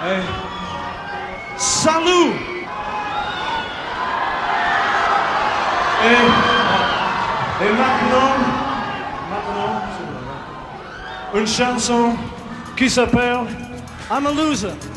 Hey. Salut! Et maintenant, une chanson qui s'appelle I'm a Loser.